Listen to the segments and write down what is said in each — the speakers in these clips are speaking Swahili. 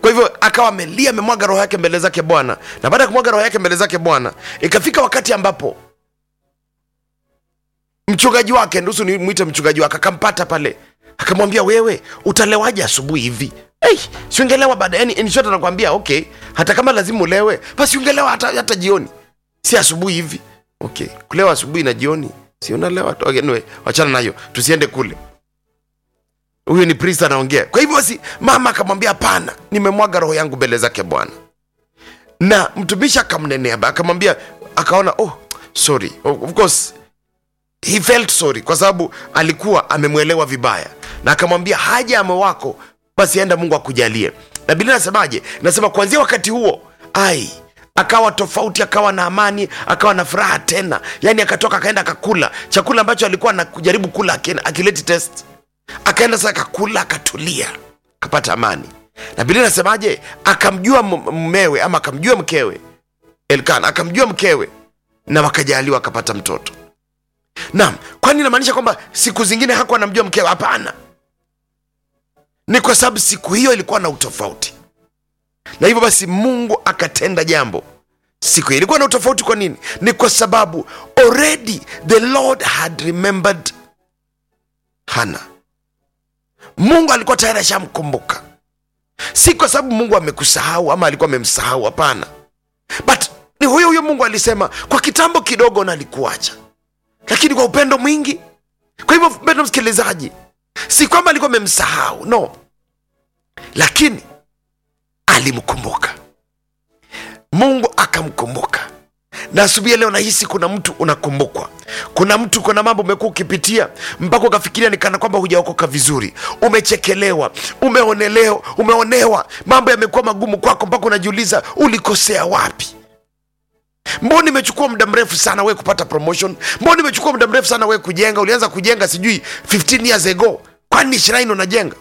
Kwa hivyo akawa amelia, amemwaga roho yake mbele zake Bwana. Na baada ya kumwaga roho yake mbele zake Bwana, ikafika wakati ambapo mchungaji wake, ndusu ni muite mchungaji wake, akampata pale. Akamwambia, wewe utalewaje asubuhi hivi? Si ungelewa baada, yani shota nakwambia, okay, hata kama lazima ulewe, basi ungelewa hata jioni. Si asubuhi hivi. Okay, kulewa asubuhi na jioni, si unalewa. Okay, anyway, wachana nayo, tusiende kule. Huyo ni priest anaongea. Kwa hivyo basi mama akamwambia, hapana, nimemwaga roho yangu mbele zake Bwana. Na mtumishi akamnenea, akamwambia, akaona, sorry. Of course he felt sorry kwa sababu alikuwa amemwelewa vibaya. Na akamwambia, haja ya moyo wako basi enda, Mungu akujalie. Na Biblia inasemaje? Nasema kuanzia wakati huo akawa tofauti, akawa na amani, akawa na furaha tena. Yani akatoka akaenda akakula chakula ambacho alikuwa anajaribu kula akileti test. Akaenda sasa akakula, akatulia, akapata amani. Na Biblia inasemaje? Akamjua mumewe, ama akamjua mkewe Elkana, akamjua mkewe, na wakajaliwa, akapata mtoto. Naam, kwani inamaanisha kwamba siku zingine hakuwa anamjua mkewe? Hapana. Ni kwa sababu siku hiyo ilikuwa na utofauti. Na hivyo basi Mungu akatenda jambo. Siku hiyo ilikuwa na utofauti. Kwa nini? Ni kwa sababu already the Lord had remembered Hannah. Mungu alikuwa tayari ashamkumbuka. Si kwa sababu Mungu amekusahau ama alikuwa amemsahau, hapana. But ni huyo Mungu alisema, kwa kitambo kidogo nalikuacha, lakini kwa upendo mwingi. Kwa hivyo mpendwa msikilizaji, si kwamba alikuwa amemsahau, no, lakini alimkumbuka. Mungu akamkumbuka. Na asubuhi leo nahisi kuna mtu unakumbukwa. Kuna mtu, kuna mambo umekuwa ukipitia mpaka ukafikiria ni kana kwamba hujaokoka vizuri. Umechekelewa, umeonewa, mambo yamekuwa magumu kwako mpaka unajiuliza ulikosea wapi. Mbona imechukua muda mrefu sana wewe kupata promotion? Mbona imechukua muda mrefu sana wewe kujenga? Ulianza kujenga sijui 15 years ago. Kwani shrine unajenga?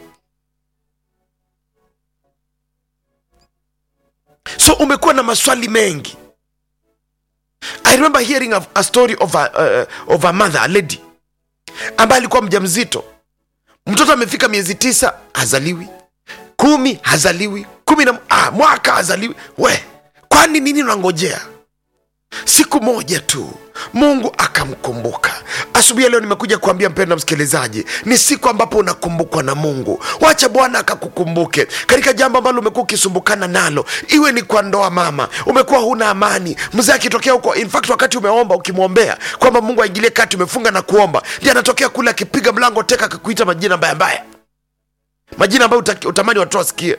So umekuwa na maswali mengi. I remember hearing a story of a mother, a lady, ambaye alikuwa mjamzito. Mtoto amefika miezi 9 hazaliwi, 10 hazaliwi, 10 mwaka hazaliwi. Kwani nini unangojea? Siku moja tu Mungu akamkumbuka. Asubuhi leo nimekuja kuambia mpendwa msikilizaji, ni siku ambapo unakumbukwa na Mungu. Wacha Bwana akakukumbuke katika jambo ambalo umekuwa ukisumbukana nalo. Iwe ni kwa ndoa, mama, umekuwa huna amani, mzee akitokea huko, in fact wakati umeomba ukimwombea kwamba Mungu aingilie kati, umefunga na kuomba, ndiye anatokea kule akipiga mlango teka akakuita majina mbaya, majina ambayo utamani watu wasikie.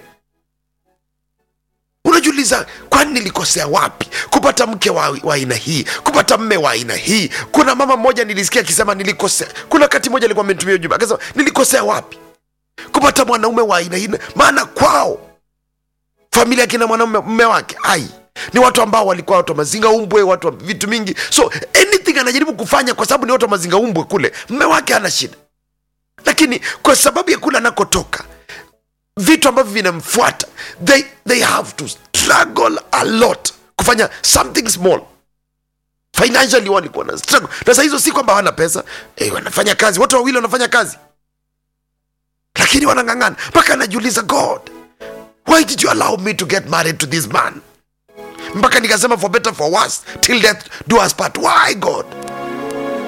Unajiuliza, kwani nilikosea wapi kupata mke wa aina hii, kupata mme wa aina hii? Kuna mama mmoja nilisikia akisema nilikosea. Kuna wakati mmoja alikuwa amenitumia ujumbe akasema, nilikosea wapi kupata mwanaume wa aina hii? Maana kwao familia kina mwanaume mme wake ni watu ambao walikuwa watu wa mazinga umbwe, watu wa vitu mingi. So anything anajaribu kufanya kwa sababu ni watu wa mazinga umbwe kule, mme wake hana shida. Lakini kwa sababu ya kula nakotoka, vitu ambavyo vinamfuata, they have to struggle a lot kufanya something small. Financially walikuwa na struggle. Na sasa hizo si kwamba hawana pesa, wanafanya kazi, watu wawili wanafanya kazi, lakini wanang'ang'ana. Mpaka anajiuliza, God, why did you allow me to get married to this man? Mpaka nikasema for better for worse till death do us part. Why God?